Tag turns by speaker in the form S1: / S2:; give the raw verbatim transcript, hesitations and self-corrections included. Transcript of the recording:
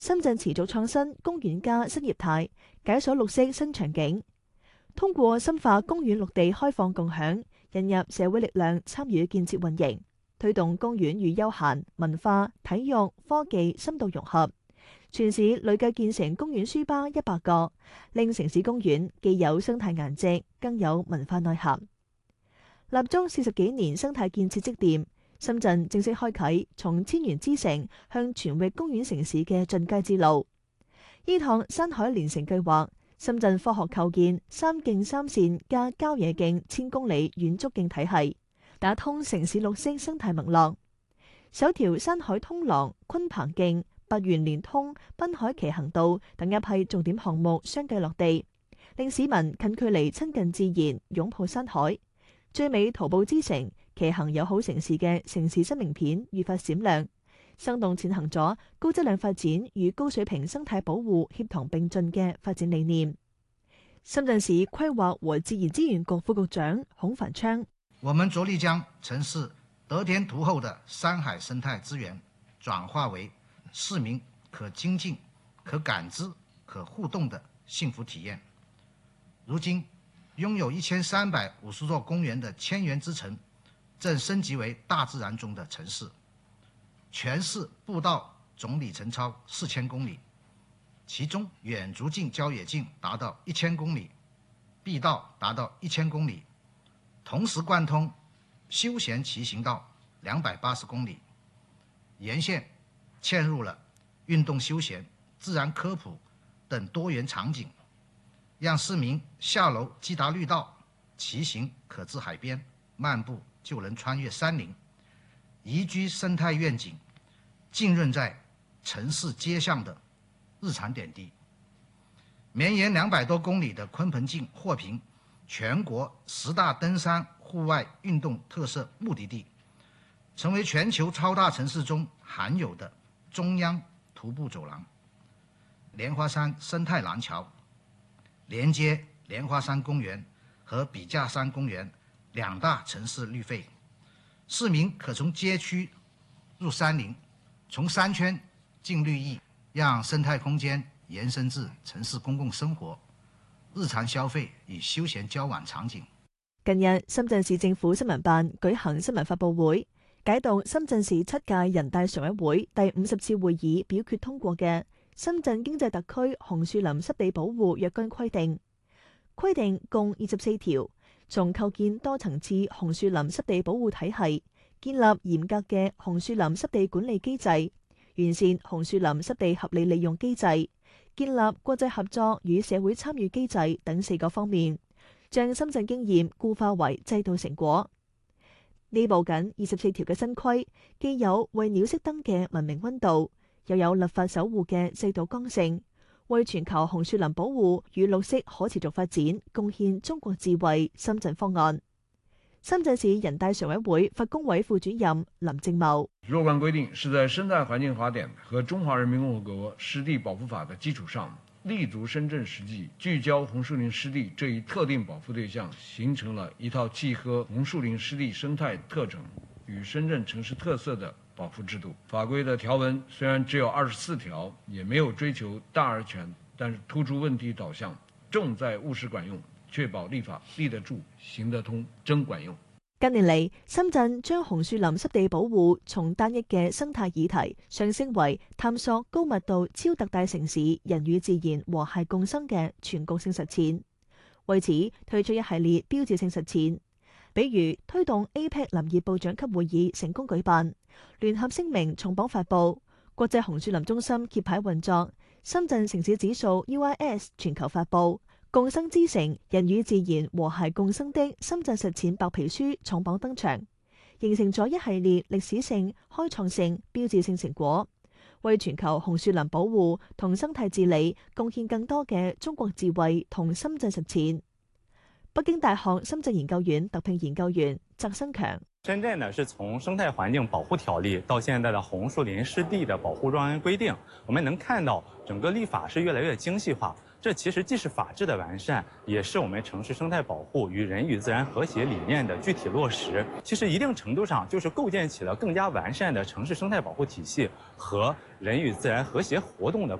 S1: 深圳持續創新公園加新業態，解鎖綠色新場景。通過深化公園綠地開放共享，引入社會力量參與建設運營，推動公園與休閒、文化、體育、科技深度融合。全市累計建成公園書吧一百個，令城市公園既有生態顏值，更有文化內涵。立足四十幾年生態建設積澱，深圳正式開啟從千園之城向全域公園城市嘅進階之路。依趟山海連城計劃，深圳科學構建三徑三線加郊野徑千公里遠足徑體系，打通城市綠色生態脈絡。首條山海通廊昆鵬徑、八園連通、濱海騎行道等一批重點項目相繼落地，令市民近距離親近自然，擁抱山海。最美徒步之城、騎行友好城市嘅城市新名片愈發閃亮，生動踐行咗高質量發展與高水平生態保護協同並進嘅發展理念。深圳市規劃和自然資源局副局長孔繁昌：
S2: 我們着力將城市得天獨厚的山海生態資源轉化為市民可親近、可感知、可互動的幸福體驗。如今，擁有一千三百五十座公園的千園之城，正升級為大自然中的城市。全市步道總里程超四千公里，其中遠足徑、郊野徑達到一千公里，碧道達到一千公里，同時貫通休閒騎行道兩百八十公里，沿線嵌入了運動休閒、自然科普等多元場景，讓市民下樓即達綠道，騎行可至海邊，漫步就能穿越山林，宜居生態願景浸潤在城市街巷的日常點滴。綿延兩百多公里的鯤鵬徑獲評全國十大登山戶外運動特色目的地，成為全球超大城市中罕有的中央徒步走廊。蓮花山生態廊橋連接蓮花山公園和筆架山公園兩大城市綠肺，市民可從街區入山林，從山圈進綠意，讓生態空間延伸至城市公共生活、日常消費與休閒交往場景。
S1: 近日，深圳市政府新聞辦舉行新聞發佈會，解讀深圳市七屆人大常委會第五十次會議表決通過嘅《深圳經濟特區紅樹林濕地保護若干規定》，規定共二十四條，從構建多層次紅樹林濕地保護體系，建立嚴格嘅紅樹林濕地管理機制，完善紅樹林濕地合理利用機制，建立國際合作與社會參與機制等四個方面，將深圳經驗固化為制度成果。呢部緊二十四條嘅新規，既有為鳥熄燈嘅文明溫度，又有立法守護嘅制度剛性，為全球紅樹林保護與綠色可持續發展貢獻中國智慧深圳方案。深圳市人大常委會法工委副主任林正茂：
S3: 若干規定是在生態環境法典和中華人民共和國濕地保護法的基礎上，立足深圳實際，聚焦紅樹林濕地這一特定保護對象，形成了一套契合紅樹林濕地生態特徵與深圳城市特色的保護制度。法規的條文雖然只有二十四條，也沒有追求大而全，但是突出問題導向，重在務實管用，確保立法立得住、行得通、真管用。
S1: 近年嚟，深圳將紅樹林濕地保護從單一嘅生態議題上升為探索高密度超特大城市人與自然和諧共生嘅全局性實踐。為此，推出一系列標誌性實踐，比如推動 A P E C 林業部長級會議成功舉辦，聯合聲明重磅發布，國際紅樹林中心揭牌運作，深圳城市指數 U I S 全球發布。共生之城，人與自然和諧共生的深圳實踐白皮書重磅登場，形成咗一系列歷史性、開創性、標誌性成果，為全球紅樹林保護同生態治理貢獻更多嘅中國智慧同深圳實踐。北京大學深圳研究院特聘研究員翟新強：
S4: 深圳呢，是從生態環境保護條例到現在的紅樹林濕地的保護若干規定，我們能看到整個立法是越來越精細化。 这其实既是法治的完善，也是我们城市生态保护与人与自然和谐理念的具体落实。其实一定程度上就是构建起了更加完善的城市生态保护体系和人与自然和谐活动的